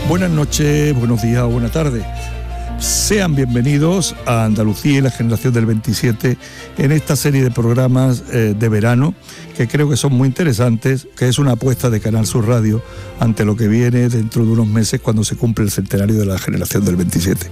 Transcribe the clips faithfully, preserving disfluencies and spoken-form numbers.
Buenas noches, buenos días o buenas tardes. Sean bienvenidos a Andalucía y la generación del veintisiete en esta serie de programas eh, de verano que creo que son muy interesantes, que es una apuesta de Canal Sur Radio ante lo que viene dentro de unos meses cuando se cumple el centenario de la generación del veintisiete.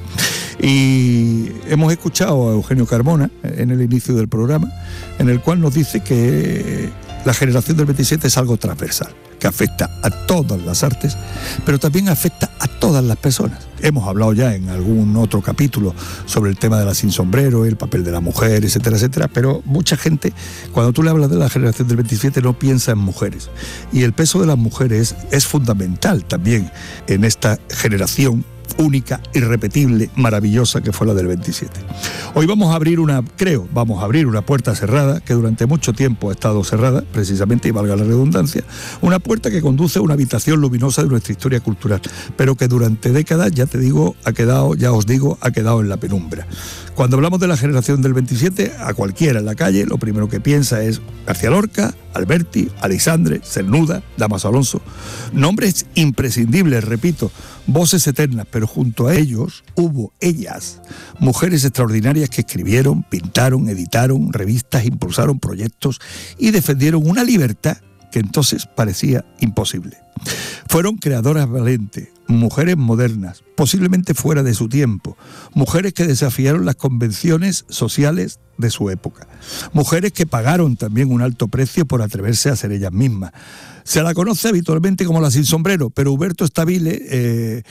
Y hemos escuchado a Eugenio Carmona en el inicio del programa, en el cual nos dice que la generación del veintisiete es algo transversal, que afecta a todas las artes, pero también afecta a todas las personas. Hemos hablado ya en algún otro capítulo sobre el tema de la sin sombrero, el papel de la mujer, etcétera, etcétera, pero mucha gente, cuando tú le hablas de la generación del veintisiete, no piensa en mujeres. Y el peso de las mujeres es fundamental también en esta generación única, irrepetible, maravillosa que fue la del veintisiete. Hoy vamos a abrir una, creo, vamos a abrir una puerta cerrada que durante mucho tiempo ha estado cerrada, precisamente, y valga la redundancia, una puerta que conduce a una habitación luminosa de nuestra historia cultural, pero que durante décadas, ya te digo, ha quedado, ya os digo, ha quedado en la penumbra. Cuando hablamos de la generación del veintisiete, a cualquiera en la calle, lo primero que piensa es García Lorca, Alberti, Aleixandre, Cernuda, Dámaso Alonso. Nombres imprescindibles, repito, voces eternas, pero junto a ellos hubo ellas, mujeres extraordinarias que escribieron, pintaron, editaron revistas, impulsaron proyectos y defendieron una libertad que entonces parecía imposible. Fueron creadoras valientes, mujeres modernas, posiblemente fuera de su tiempo, mujeres que desafiaron las convenciones sociales de su época, mujeres que pagaron también un alto precio por atreverse a ser ellas mismas. Se la conoce habitualmente como la sin sombrero, pero Huberto Stabile, eh,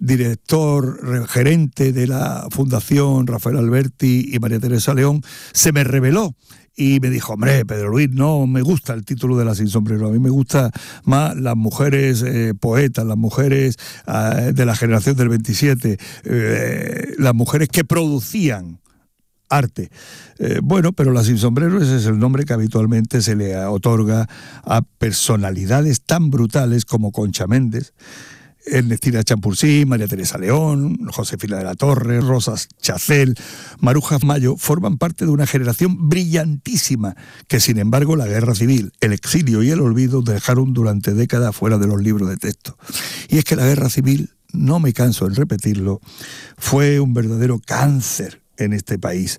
director gerente de la Fundación Rafael Alberti y María Teresa León, se me reveló y me dijo: hombre, Pedro Luis, no me gusta el título de la sin sombrero, a mí me gusta más las mujeres eh, poetas, las mujeres eh, de la generación del veintisiete, eh, las mujeres que producían arte. Eh, bueno, pero la sin sombrero ese es el nombre que habitualmente se le otorga a personalidades tan brutales como Concha Méndez, Ernestina Champurcí, María Teresa León, Josefina de la Torre, Rosas Chacel, Maruja Mayo, forman parte de una generación brillantísima que, sin embargo, la guerra civil, el exilio y el olvido dejaron durante décadas fuera de los libros de texto. Y es que la guerra civil, no me canso en repetirlo, fue un verdadero cáncer en este país.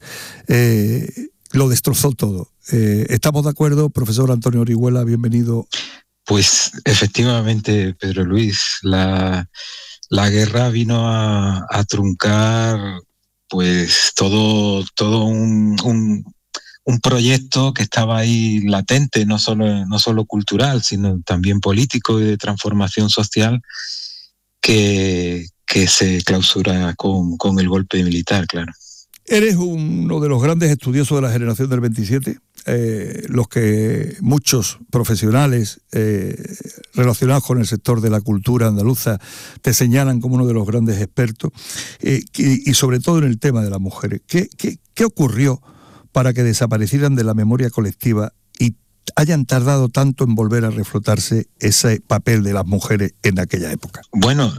Eh, lo destrozó todo. Eh, ¿Estamos de acuerdo, profesor Antonio Orihuela? Bienvenido. Pues efectivamente, Pedro Luis, la, la guerra vino a, a truncar pues todo, todo un, un, un proyecto que estaba ahí latente, no solo, no solo cultural, sino también político y de transformación social, que, que se clausura con, con el golpe militar, claro. Eres uno de los grandes estudiosos de la generación del veintisiete, eh, los que muchos profesionales eh, relacionados con el sector de la cultura andaluza te señalan como uno de los grandes expertos, eh, y, y sobre todo en el tema de las mujeres. ¿Qué, qué, qué ocurrió para que desaparecieran de la memoria colectiva y hayan tardado tanto en volver a reflotarse ese papel de las mujeres en aquella época? Bueno,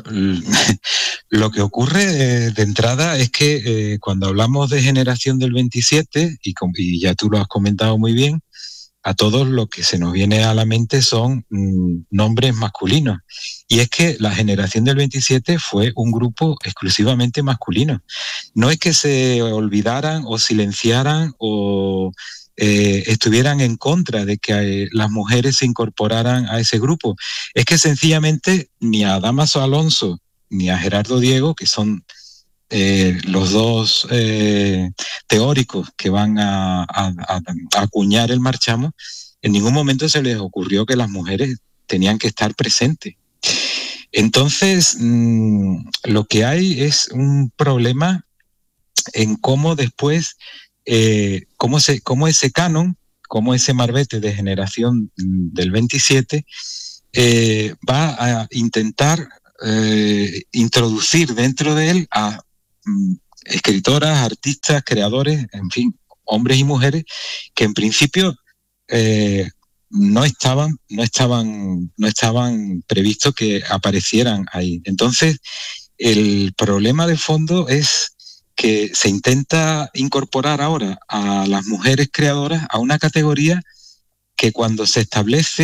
lo que ocurre eh, de entrada es que eh, cuando hablamos de generación del veintisiete, y, y ya tú lo has comentado muy bien, a todos lo que se nos viene a la mente son mm, nombres masculinos. Y es que la generación del veintisiete fue un grupo exclusivamente masculino. No es que se olvidaran o silenciaran o Eh, estuvieran en contra de que eh, las mujeres se incorporaran a ese grupo. Es que sencillamente ni a Dámaso Alonso ni a Gerardo Diego, que son eh, los dos eh, teóricos que van a, a, a, a acuñar el marchamo, en ningún momento se les ocurrió que las mujeres tenían que estar presentes. Entonces, mmm, lo que hay es un problema en cómo después Eh, cómo, se, cómo ese canon, cómo ese marbete de generación del veintisiete eh, va a intentar eh, introducir dentro de él a mm, escritoras, artistas, creadores, en fin, hombres y mujeres que en principio eh, no estaban, no estaban, no estaban previstos que aparecieran ahí. Entonces, el problema de fondo es que se intenta incorporar ahora a las mujeres creadoras a una categoría que cuando se establece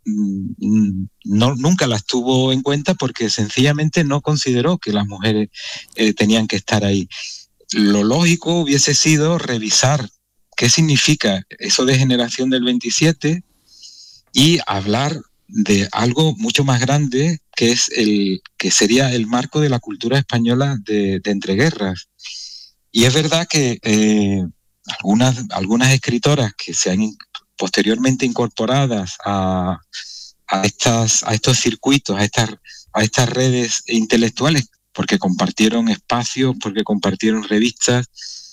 no, nunca las tuvo en cuenta porque sencillamente no consideró que las mujeres eh, tenían que estar ahí. Lo lógico hubiese sido revisar qué significa eso de generación del veintisiete y hablar de algo mucho más grande que es el que sería el marco de la cultura española de, de entreguerras. Y es verdad que eh, algunas, algunas escritoras que se han in, posteriormente incorporadas a, a, estas, a estos circuitos, a estas, a estas redes intelectuales, porque compartieron espacios, porque compartieron revistas,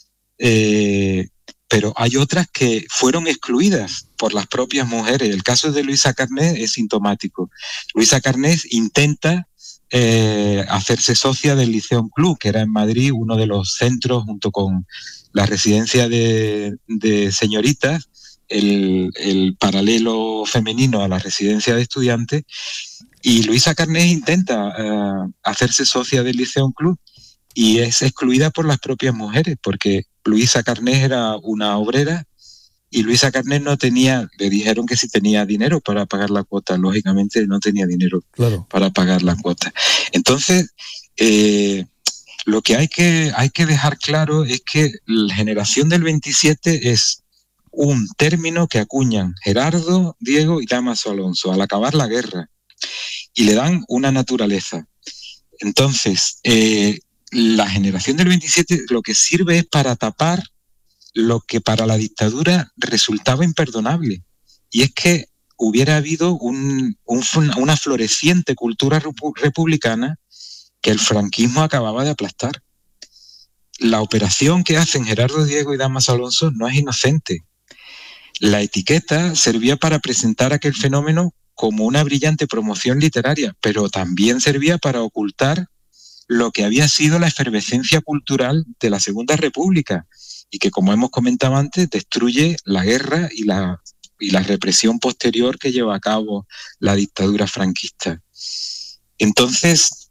eh, pero hay otras que fueron excluidas por las propias mujeres. El caso de Luisa Carnés es sintomático. Luisa Carnés intenta eh, hacerse socia del Liceum Club, que era en Madrid uno de los centros, junto con la residencia de, de señoritas, el, el paralelo femenino a la residencia de estudiantes. Y Luisa Carnés intenta uh, hacerse socia del Liceum Club y es excluida por las propias mujeres, porque Luisa Carnés era una obrera y Luisa Carnés no tenía, le dijeron que si tenía dinero para pagar la cuota, lógicamente no tenía dinero claro. para pagar la cuota. Entonces, eh, lo que hay que, hay que dejar claro es que la generación del veintisiete es un término que acuñan Gerardo, Diego y Dámaso Alonso al acabar la guerra. Y le dan una naturaleza. Entonces, eh, la generación del veintisiete lo que sirve es para tapar lo que para la dictadura resultaba imperdonable. Y es que hubiera habido un, un, una floreciente cultura republicana que el franquismo acababa de aplastar. La operación que hacen Gerardo, Diego y Dámaso Alonso no es inocente. La etiqueta servía para presentar aquel fenómeno como una brillante promoción literaria, pero también servía para ocultar lo que había sido la efervescencia cultural de la Segunda República y que, como hemos comentado antes, destruye la guerra y la, y la represión posterior que lleva a cabo la dictadura franquista. Entonces,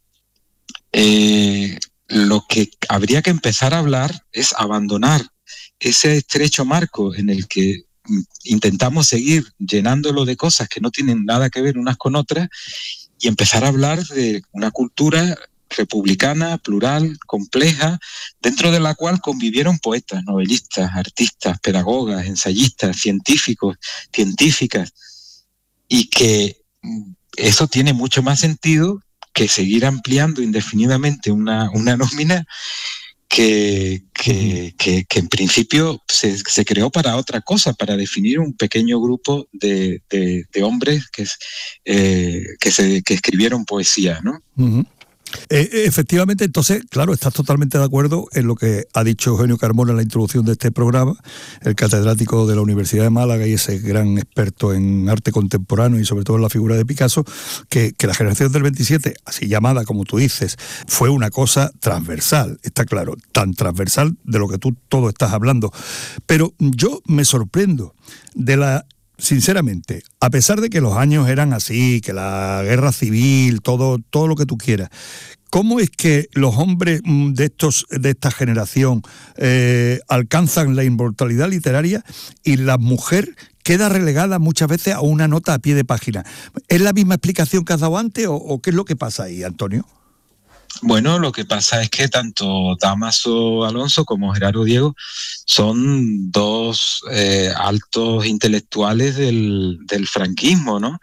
eh, lo que habría que empezar a hablar es abandonar ese estrecho marco en el que intentamos seguir llenándolo de cosas que no tienen nada que ver unas con otras y empezar a hablar de una cultura republicana, plural, compleja, dentro de la cual convivieron poetas, novelistas, artistas, pedagogas, ensayistas, científicos, científicas, y que eso tiene mucho más sentido que seguir ampliando indefinidamente una, una nómina Que, que, que, que en principio se, se creó para otra cosa, para definir un pequeño grupo de, de, de hombres que, eh, que, se, que escribieron poesía, ¿no? Uh-huh. Eh, efectivamente, entonces, claro, estás totalmente de acuerdo en lo que ha dicho Eugenio Carmona en la introducción de este programa, el catedrático de la Universidad de Málaga y ese gran experto en arte contemporáneo y sobre todo en la figura de Picasso, que, que la generación del veintisiete, así llamada como tú dices, fue una cosa transversal, está claro, tan transversal de lo que tú todo estás hablando. Pero yo me sorprendo de la... Sinceramente, a pesar de que los años eran así, que la guerra civil, todo, todo lo que tú quieras, ¿cómo es que los hombres de estos de esta generación eh, alcanzan la inmortalidad literaria y la mujer queda relegada muchas veces a una nota a pie de página? ¿Es la misma explicación que has dado antes o, o qué es lo que pasa ahí, Antonio? Bueno, lo que pasa es que tanto Dámaso Alonso como Gerardo Diego son dos eh, altos intelectuales del, del franquismo, ¿no?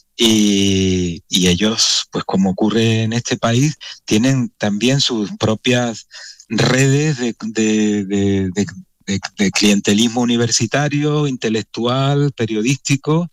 Y, y ellos, pues como ocurre en este país, tienen también sus propias redes de, de, de, de, de, de clientelismo universitario, intelectual, periodístico,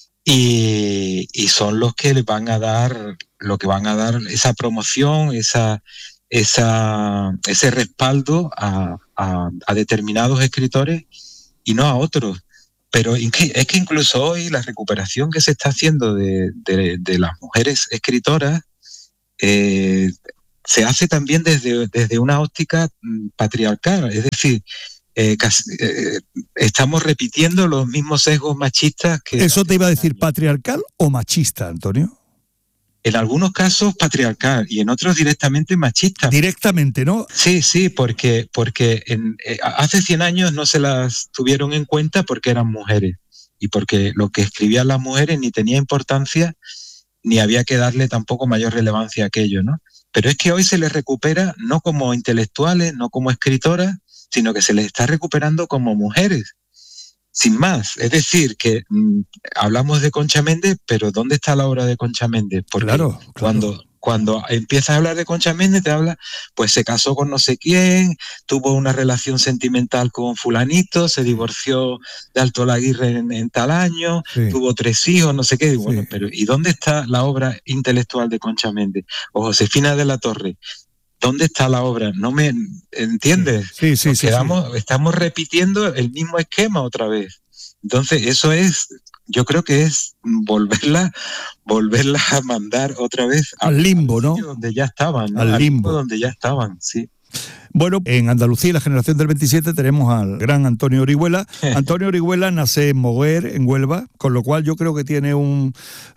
y, y son los que les van a dar lo que van a dar esa promoción, esa, esa, ese respaldo a, a, a determinados escritores y no a otros. Pero es que incluso hoy la recuperación que se está haciendo de, de, de las mujeres escritoras eh, se hace también desde, desde una óptica patriarcal. Es decir, eh, casi, eh, estamos repitiendo los mismos sesgos machistas que... ¿Eso te iba a decir patriarcal o machista, Antonio? En algunos casos patriarcal y en otros directamente machista. Directamente, ¿no? Sí, sí, porque, porque en, eh, hace cien años no se las tuvieron en cuenta porque eran mujeres. y porque lo que escribían las mujeres ni tenía importancia, ni había que darle tampoco mayor relevancia a aquello, ¿no? Pero es que hoy se les recupera no como intelectuales, no como escritoras, sino que se les está recuperando como mujeres, sin más. Es decir, que mmm, hablamos de Concha Méndez, pero ¿dónde está la obra de Concha Méndez? Porque claro, claro. cuando... Cuando empiezas a hablar de Concha Méndez, te habla, pues se casó con no sé quién, tuvo una relación sentimental con fulanito, se divorció de Alto Laguirre en, en tal año, sí. tuvo tres hijos, no sé qué. Digo, sí. Bueno, pero ¿y dónde está la obra intelectual de Concha Méndez? O Josefina de la Torre. ¿Dónde está la obra? ¿No me entiendes? Sí, sí, sí, quedamos, sí. Estamos repitiendo el mismo esquema otra vez. Entonces, eso es... Yo creo que es volverla, volverla a mandar otra vez al, al limbo, ¿no? Donde ya estaban, ¿no? Al, al limbo. limbo donde ya estaban, sí. Bueno, en Andalucía, la generación del veintisiete, tenemos al gran Antonio Orihuela. Antonio Orihuela nace en Moguer, en Huelva, con lo cual yo creo que tiene un...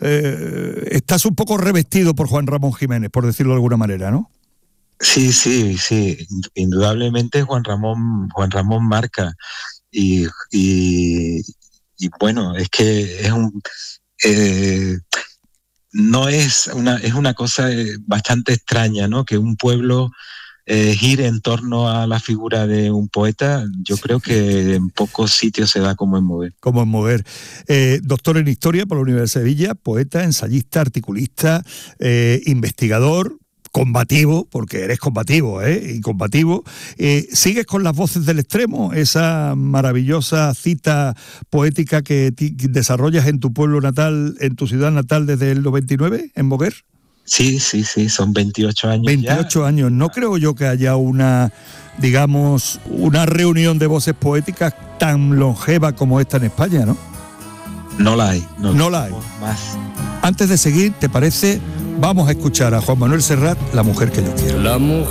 Eh, estás un poco revestido por Juan Ramón Jiménez, por decirlo de alguna manera, ¿no? Sí, sí, sí. Indudablemente Juan Ramón, Juan Ramón marca. Y... y Y bueno, es que es un eh, no es una es una cosa bastante extraña, ¿no? Que un pueblo eh, gire en torno a la figura de un poeta. Yo creo que en pocos sitios se da como en Moguer. Como en Moguer. Eh, doctor en Historia por la Universidad de Sevilla, poeta, ensayista, articulista, eh, investigador. Combativo, porque eres combativo, ¿eh? Y combativo. Eh, ¿Sigues con Las voces del extremo? Esa maravillosa cita poética que t- desarrollas en tu pueblo natal, en tu ciudad natal desde el noventa y nueve, en Moguer. Sí, sí, sí, son veintiocho años. veintiocho ya. años. No creo yo que haya una, digamos, una reunión de voces poéticas tan longeva como esta en España, ¿no? No la hay. No, no la hay. Más. Antes de seguir, ¿te parece? Vamos a escuchar a Juan Manuel Serrat, La mujer que yo quiero. La mujer